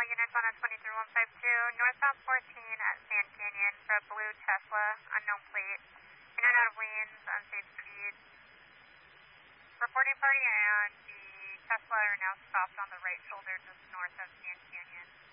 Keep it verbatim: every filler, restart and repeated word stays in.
units one oh twenty-three one five two, northbound fourteen at Sand Canyon for a blue Tesla, unknown plate. In and out of lanes, unsafe speed. Reporting party and the Tesla are now stopped on the right shoulder just north of Sand Canyon.